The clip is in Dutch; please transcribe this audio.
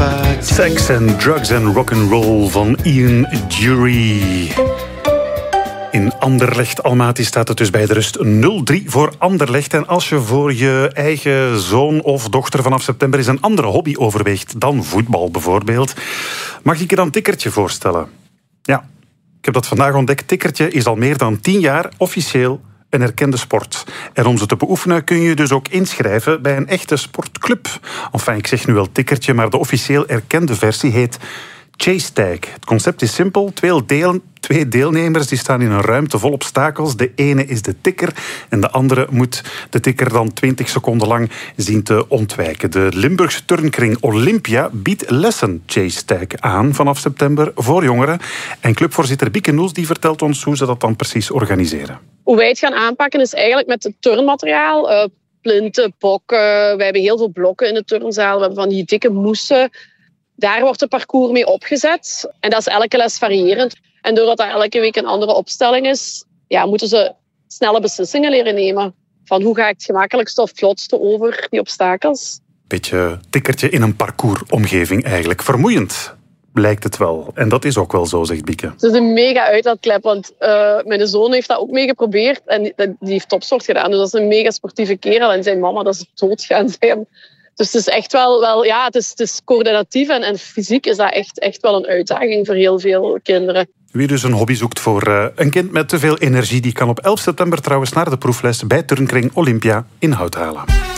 Sex and Drugs and Rock'n'Roll van Ian Dury. In Anderlecht Almaty staat het dus bij de rust 0-3 voor Anderlecht. En als je voor je eigen zoon of dochter vanaf september eens een andere hobby overweegt dan voetbal bijvoorbeeld, mag ik je dan tikkertje voorstellen? Ja, ik heb dat vandaag ontdekt. Tikkertje is al meer dan 10 jaar officieel een erkende sport. En om ze te beoefenen kun je dus ook inschrijven bij een echte sportclub. Enfin, ik zeg nu wel tikkertje, maar de officieel erkende versie heet Chase Tag. Het concept is simpel. Twee deelnemers die staan in een ruimte vol obstakels. De ene is de tikker en de andere moet de tikker dan 20 seconden lang zien te ontwijken. De Limburgse turnkring Olympia biedt lessen Chase Tag aan vanaf september voor jongeren. En clubvoorzitter Bieke Noels die vertelt ons hoe ze dat dan precies organiseren. Hoe wij het gaan aanpakken is eigenlijk met het turnmateriaal. Plinten, bokken. Wij hebben heel veel blokken in de turnzaal. We hebben van die dikke moesten. Daar wordt het parcours mee opgezet. En dat is elke les variërend. En doordat dat elke week een andere opstelling is, moeten ze snelle beslissingen leren nemen. Van hoe ga ik het gemakkelijkste of vlotste over die obstakels. Beetje tikkertje in een parcoursomgeving eigenlijk. Vermoeiend lijkt het wel. En dat is ook wel zo, zegt Bieke. Het is een mega uitlaatklep, want mijn zoon heeft dat ook mee geprobeerd. En die heeft topsport gedaan. Dus dat is een mega sportieve kerel. En zijn mama, dat is doodgaan bij hem. Dus het is echt wel het is coördinatief en fysiek is dat echt wel een uitdaging voor heel veel kinderen. Wie dus een hobby zoekt voor een kind met te veel energie, die kan op 11 september trouwens naar de proefles bij turnkring Olympia in Hout halen.